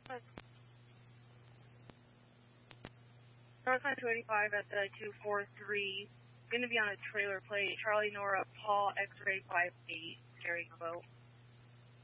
Northline 285 at the 243. Going to be on a trailer plate. Charlie Nora, Paul, X-ray 58, carrying a boat.